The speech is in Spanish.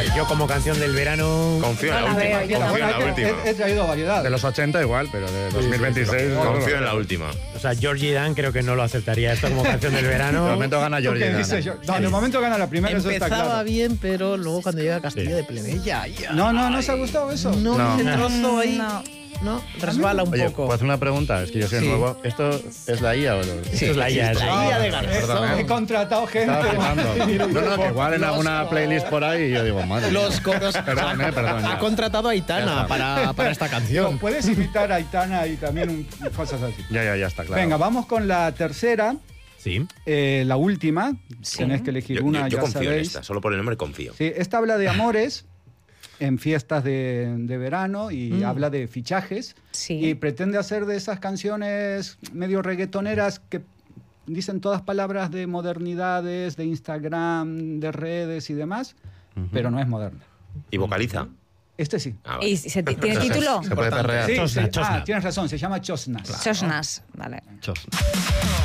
Yo como canción del verano... Confío en No la la veo, última. yo Confío en la última. He traído variedad. De los 80 igual, pero de 2026... Confío en la última. O sea, Georgie Dan creo que no lo aceptaría esto como canción del verano. De momento gana ¿Tú Georgie qué Dan. dices, yo? No, de momento gana la primera, eso está Empezaba claro. bien, pero luego cuando llega Castillo de Plebeya... ya. No se ha gustado eso. No, ese trozo ahí... No. No, resbala un Oye, poco. ¿puedo hacer una pregunta? Es que yo soy Sí. nuevo. ¿Esto es la IA o no? Esto es la IA. La guía de Perdón, Garzón. He contratado gente. Estaba flipando. No, que igual en alguna playlist por ahí yo digo, madre. Los coros. Perdón, perdón. Ha contratado a Aitana para esta canción. Puedes imitar a Aitana y también cosas así. Ya está claro. Venga, vamos con la tercera, Sí. la última. Tenés que elegir una, Yo ya confío en sabéis. esta, solo por el nombre confío. Sí, esta habla de amores en fiestas de verano y habla de fichajes. Sí. Y pretende hacer de esas canciones medio reggaetoneras que dicen todas palabras de modernidades, de Instagram, de redes y demás, pero no es moderna. ¿Y vocaliza? Este sí. Ah, vale. ¿Y tiene título? Se puede perrear. Sí, Chosna, Chosna. tienes razón, se llama Chosnas. Chosnas, vale. Chos.